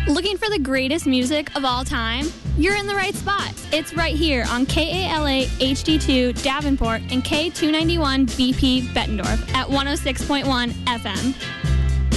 Looking for the greatest music of all time? You're in the right spot. It's right here on KALA HD2 Davenport and K291 BP Bettendorf at 106.1 FM.